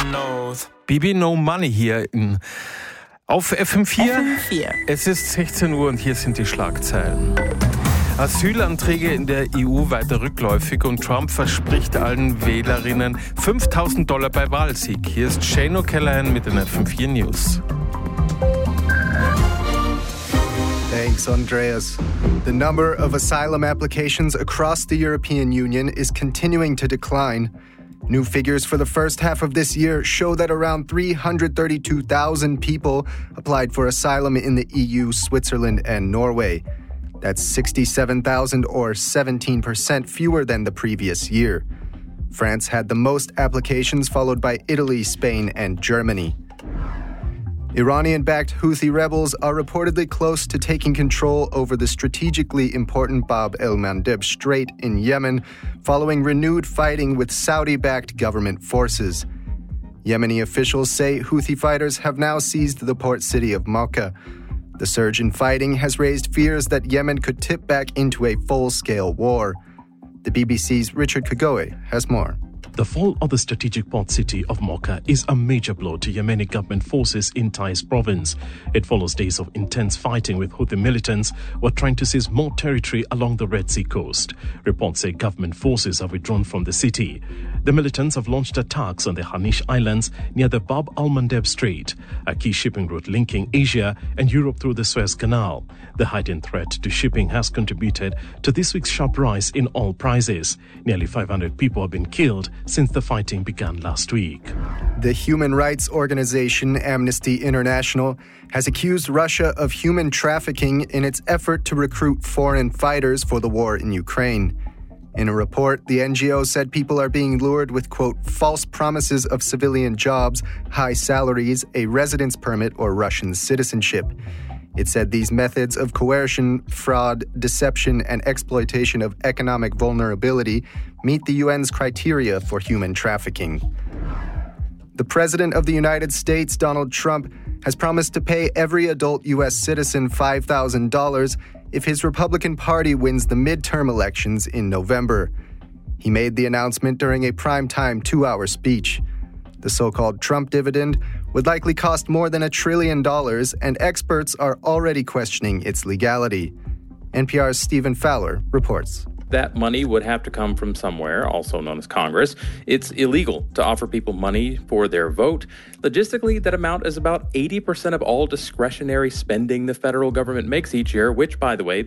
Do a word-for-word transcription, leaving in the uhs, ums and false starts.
Bibi No Money hier in, auf F M vier. F M vier. Es ist sechzehn Uhr und hier sind die Schlagzeilen. Asylanträge in der E U weiter rückläufig und Trump verspricht allen Wählerinnen fünftausend Dollar bei Wahlsieg. Hier ist Shane O'Callaghan mit den F M vier News. Thanks, Andreas. The number of asylum applications across the European Union is continuing to decline. New figures for the first half of this year show that around three hundred thirty-two thousand people applied for asylum in the E U, Switzerland, and Norway. That's sixty-seven thousand or seventeen percent fewer than the previous year. France had the most applications, followed by Italy, Spain, and Germany. Iranian-backed Houthi rebels are reportedly close to taking control over the strategically important Bab el-Mandeb Strait in Yemen, following renewed fighting with Saudi-backed government forces. Yemeni officials say Houthi fighters have now seized the port city of Mocha. The surge in fighting has raised fears that Yemen could tip back into a full-scale war. The B B C's Richard Kagoe has more. The fall of the strategic port city of Mocha is a major blow to Yemeni government forces in Taiz province. It follows days of intense fighting with Houthi militants who are trying to seize more territory along the Red Sea coast. Reports say government forces have withdrawn from the city. The militants have launched attacks on the Hanish Islands near the Bab al-Mandeb Strait, a key shipping route linking Asia and Europe through the Suez Canal. The heightened threat to shipping has contributed to this week's sharp rise in oil prices. Nearly five hundred people have been killed since the fighting began last week. The human rights organization Amnesty International has accused Russia of human trafficking in its effort to recruit foreign fighters for the war in Ukraine. In a report, the N G O said people are being lured with, quote, false promises of civilian jobs, high salaries, a residence permit, or Russian citizenship. It said these methods of coercion, fraud, deception, and exploitation of economic vulnerability meet the U N's criteria for human trafficking. The President of the United States, Donald Trump, has promised to pay every adult U S citizen five thousand dollars if his Republican Party wins the midterm elections in November. He made the announcement during a primetime two-hour speech. The so-called Trump dividend would likely cost more than a trillion dollars, and experts are already questioning its legality. N P R's Stephen Fowler reports. That money would have to come from somewhere, also known as Congress. It's illegal to offer people money for their vote. Logistically, that amount is about eighty percent of all discretionary spending the federal government makes each year, which, by the way,